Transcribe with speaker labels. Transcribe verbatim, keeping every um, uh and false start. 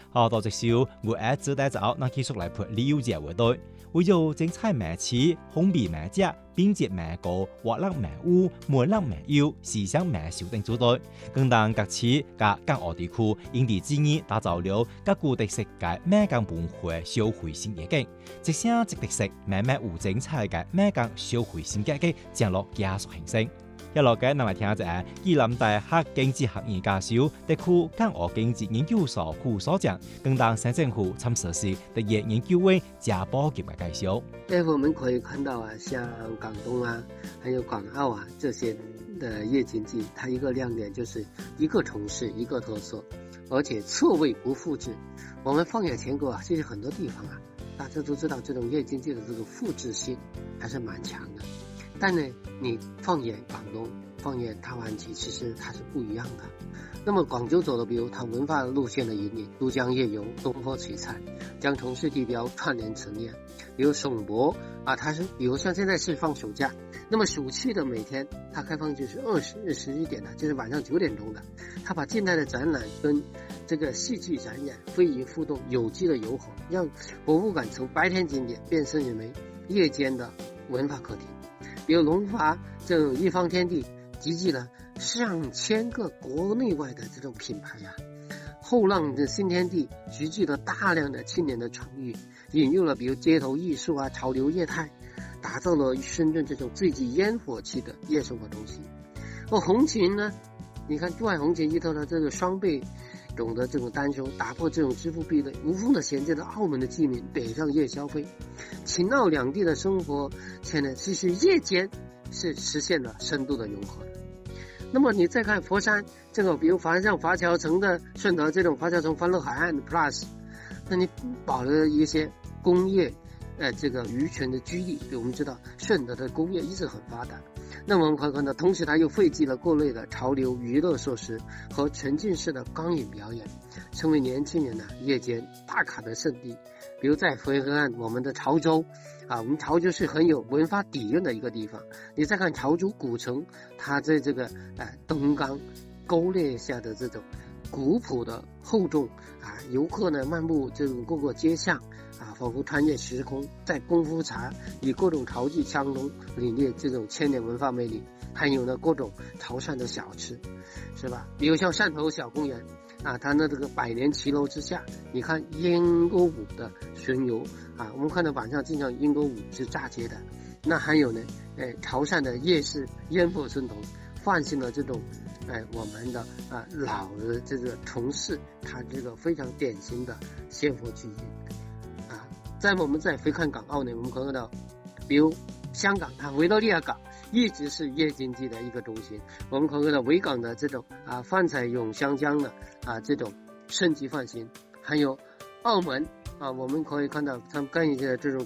Speaker 1: 好多隻少我愛自帶走，那繼續來潑旅遊節活動，為咗精彩美食、風味美食、品質美高、活力美有、門力美有、時尚美秀等主題，更當各市甲港澳地區因地制宜打造了各具特色嘅美港文化消費新夜景，即聲即特色、美美有精彩嘅美港消費新夜景將落加速形成。一落嘅，咱來聽一下暨南大學經濟學院教授、特區港澳經濟研究所副所長，更當省政府參設施特約研究員賈寶傑嘅介紹。
Speaker 2: 哎，我們可以看到啊，像港東啊，還有港澳啊這些的夜經濟，它一個亮點就是一個城市一個特色，而且錯位不複製。我們放眼全國啊，其實很多地方啊，大家都知道這種夜經濟的這個複製性還是蠻強的。但呢，你放眼廣東，放眼大灣區，其實它是不一樣的。那麼廣州走的，比如它文化路線的引領，都江夜遊、東坡璀璨，將城市地標串聯陳列。比如省博啊，它是比如像現在是放暑假，那麼暑期的每天它開放就是二十十一點的，就是晚上九點鐘的，它把近代的展覽跟這個戲劇展演飛移互動，有機的糅合，讓博物館從白天景點變身為夜間的文化客廳。比如龍華這種一方天地集聚了上千個國內外的這種品牌呀、啊，後浪的新天地集聚了大量的青年的創意，引入了比如街頭藝術啊、潮流業態，打造了深圳這種最具煙火氣的夜生活中心。而紅琴呢，你看珠海紅琴依託了這個雙倍種的這種單收，打破這種支付壁壘，無縫的銜接了澳門的居民北上夜消費，秦澳兩地的生活圈呢，其實夜間是實現了深度的融合的。那麼你再看佛山這個，比如華像華僑城的順德這種華僑城歡樂海岸 Plus， 那你保留了一些工業，呃，這個漁村的居地。比如我們知道順德的工業一直很發達，那麼我們可看到，同時它又匯集了各類的潮流娛樂設施和沉浸式的光影表演，成為年輕人的夜間打卡的聖地。比如在回河岸，我們的潮州啊，我們潮州是很有文化底蕴的一個地方。你再看潮州古城，它在這個呃東江溝裂下的這種古樸的厚重啊，遊客呢漫步這種各個街巷啊，仿佛穿越時空，在功夫茶與各種潮劇相融，領略這種千年文化魅力。還有呢各種潮汕的小吃，是吧？比如像汕頭小公園啊，它的這個百年騎樓之下，你看鷹歌舞的巡遊啊，我們看到晚上經常鷹歌舞是炸街的。那還有呢，哎，潮汕的夜市煙火春筒，喚醒了這種哎我們的啊老的這個城市，它這個非常典型的鮮活記憶啊。再我們再回看港澳呢，我們看到，比如香港，它維多利亞港一直是夜經濟的一個中心。我們看到維港的這種啊泛彩詠香江的啊這種升級換新，還有澳門啊，我們可以看到他們幹一些這種